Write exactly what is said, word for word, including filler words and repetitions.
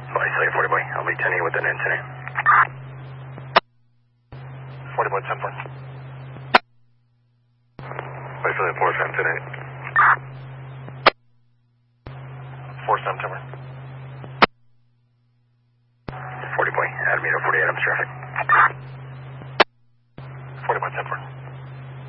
Body Slate forty boy. I'll be ten eight with an incident. forty boy ten four. Body Slate four seven ten eight. four seven ten four. forty boy. Alameda forty eight. I'm traffic. forty boy ten four.